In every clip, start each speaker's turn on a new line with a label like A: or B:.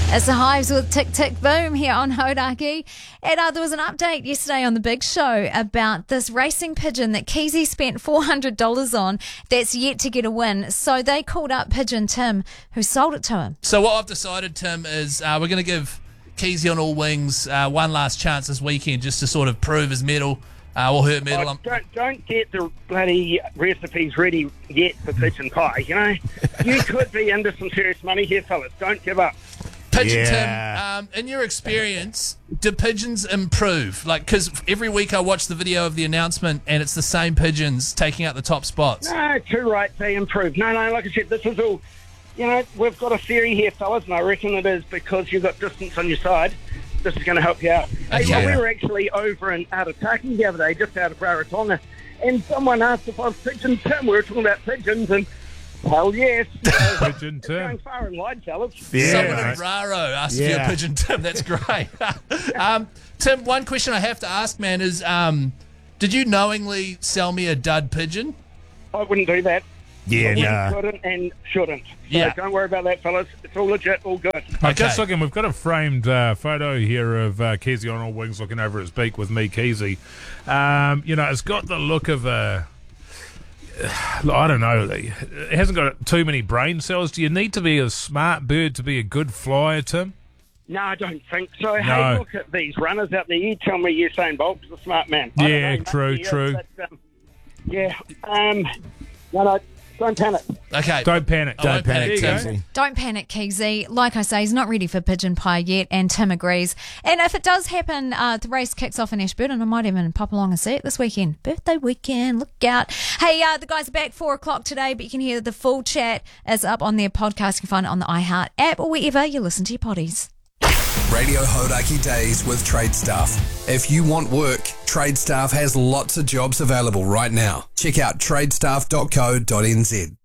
A: It's the Hives with Tick Tick Boom here on Hodaki. And there was an update yesterday on The Big Show about this racing pigeon that Keezy spent $400 on that's yet to get a win. So they called up Pigeon Tim, who sold it to him.
B: So what I've decided, Tim, is we're going to give Keezy on All Wings one last chance this weekend just to sort of prove his mettle. Or her medal.
C: Don't get the bloody recipes ready yet for pigeon pie, you know? You could be into some serious money here, fellas. Don't give up.
B: Pigeon Tim, in your experience, do pigeons improve? Like, because every week I watch the video of the announcement and it's the same pigeons taking out the top spots.
C: No, too right, they improve. No, like I said, this is all, you know, we've got a theory here, fellas, and I reckon it is because you've got distance on your side. This is going to help you out.
B: Okay.
C: Hey, well, we were actually over in Arataki the other day, just out of Rarotonga, and someone asked if I was Pigeon Tim. We were talking about pigeons, and hell yes.
D: Pigeon Tim.
C: Going far and wide, fellas.
B: Yeah, someone in Raro asked if you're Pigeon Tim. That's great. Tim, one question I have to ask, man, is did you knowingly sell me a dud pigeon?
C: I wouldn't do that.
D: Yeah,
C: Couldn't and shouldn't. So
B: Yeah.
C: don't worry about that, fellas. It's all legit, all good.
D: I'm just looking, we've got a framed photo here of Keezy on All Wings looking over his beak with me, Keezy. You know, it's got the look of a... I don't know. It hasn't got too many brain cells. Do you need to be a smart bird to be a good flyer, Tim?
C: No, I don't think so.
D: No.
C: Hey, look at these runners out there. You tell me Usain Bolt's a smart man. I don't
D: Yeah,
C: know, maybe
D: true.
C: he is, but, no, don't panic.
B: Okay.
D: Don't panic.
B: I won't panic,
D: There you
B: Tim.
D: go.
A: Don't panic, Keezy. Like I say, he's not ready for pigeon pie yet, and Tim agrees. And if it does happen, the race kicks off in Ashburton. I might even pop along and see it this weekend. Birthday weekend, look out. Hey, the guys are back 4 o'clock today, but you can hear the full chat is up on their podcast. You can find it on the iHeart app or wherever you listen to your potties.
E: Radio Hodaki Days with Trade Staff. If you want work, Trade Staff has lots of jobs available right now. Check out tradestaff.co.nz.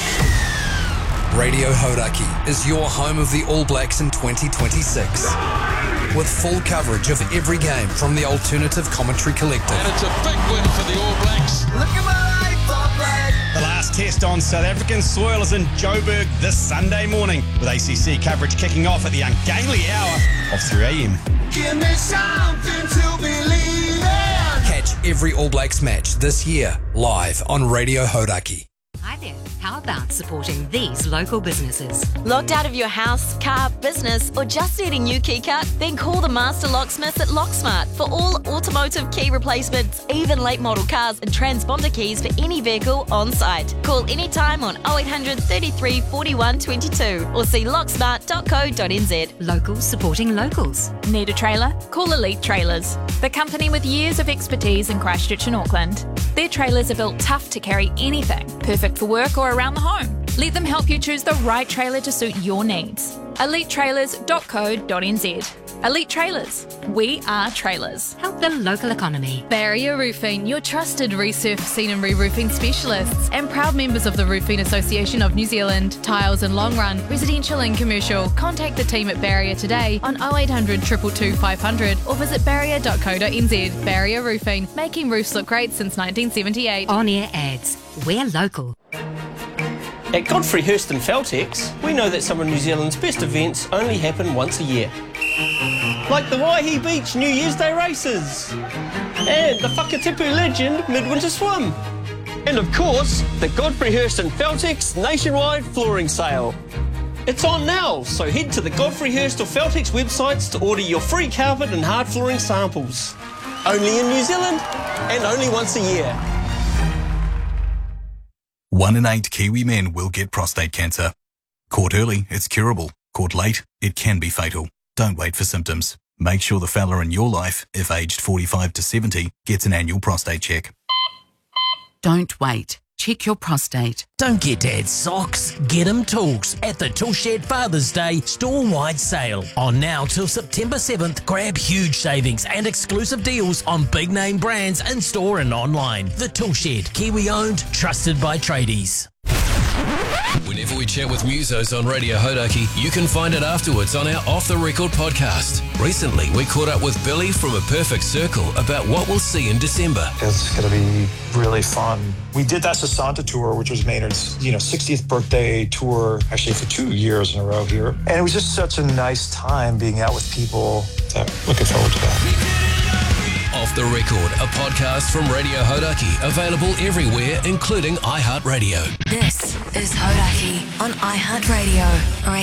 E: Radio Hodaki is your home of the All Blacks in 2026. With full coverage of every game from the Alternative Commentary Collective.
F: And it's a big win for the All Blacks.
G: Look at my life, All Black.
H: The last test on South African soil is in Joburg this Sunday morning, with ACC coverage kicking off at the ungainly hour of 3 a.m.
G: Give me something to believe in.
E: Catch every All Blacks match this year live on Radio Hodaki.
I: Hi there. How about supporting these local businesses?
J: Locked out of your house, car, business, or just need a new key cut? Then call the Master Locksmiths at Locksmart for all automotive key replacements, even late model cars and transponder keys for any vehicle on site. Call anytime on 0800 33 41 22 or see locksmart.co.nz.
I: Locals supporting locals.
K: Need a trailer? Call Elite Trailers, the company with years of expertise in Christchurch and Auckland. Their trailers are built tough to carry anything, perfect for work or around the home. Let them help you choose the right trailer to suit your needs. EliteTrailers.co.nz. Elite Trailers. We are trailers.
I: Help the local economy.
K: Barrier Roofing, your trusted resurfacing and re-roofing specialists and proud members of the Roofing Association of New Zealand. Tiles and long run, residential and commercial. Contact the team at Barrier today on 0800 222 500 or visit barrier.co.nz. Barrier Roofing, making roofs look great since 1978.
I: On-air ads. We're local.
L: At Godfrey Hurston Feltex, we know that some of New Zealand's best events only happen once a year. Like the Waihi Beach New Year's Day races, and the Whakatipu Legend Midwinter Swim, and of course, the Godfrey Hurston Feltex nationwide flooring sale. It's on now, so head to the Godfrey Hurston Feltex websites to order your free carpet and hard flooring samples. Only in New Zealand, and only once a year.
M: 1 in 8 Kiwi men will get prostate cancer. Caught early, it's curable. Caught late, it can be fatal. Don't wait for symptoms. Make sure the fella in your life, if aged 45 to 70, gets an annual prostate check.
N: Don't wait. Check your prostate.
O: Don't get Dad socks, get him tools at the Toolshed Father's Day store-wide sale. On now till September 7th, grab huge savings and exclusive deals on big-name brands in-store and online. The Toolshed, Kiwi-owned, trusted by tradies.
F: Whenever
P: Whenever we chat with musos on Radio Hodaki, you can find it afterwards on our Off the Record podcast. Recently, we caught up with Billy from A Perfect Circle about what we'll see in December.
Q: It's going to be really fun. We did that Sasanta tour, which was Maynard's, 60th birthday tour, actually for 2 years in a row here. And it was just such a nice time being out with people. So looking forward to that.
P: Off the Record, a podcast from Radio Hodaki, available everywhere, including iHeartRadio.
R: This is Hodaki on iHeartRadio.